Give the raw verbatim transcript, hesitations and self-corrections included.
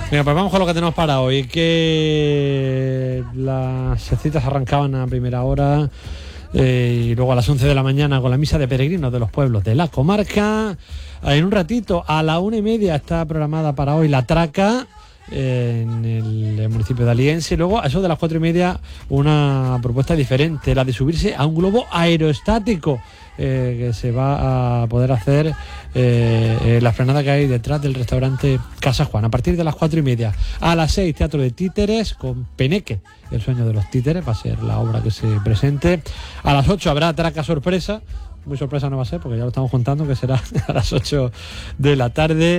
Venga, pues vamos con lo que tenemos para hoy, que las citas arrancaban a primera hora eh, y luego a las once de la mañana con la misa de peregrinos de los pueblos de la comarca. En un ratito, a la una y media, está programada para hoy la traca en el, el municipio de Aliense. Y luego, a eso de las cuatro y media, una propuesta diferente, la de subirse a un globo aerostático eh, que se va a poder hacer eh, en la explanada que hay detrás del restaurante Casa Juan. A partir de las cuatro y media, a las seis, teatro de títeres con Peneque, el sueño de los títeres, va a ser la obra que se presente. A las ocho habrá traca sorpresa. Muy sorpresa no va a ser, porque ya lo estamos contando, que será a las ocho de la tarde.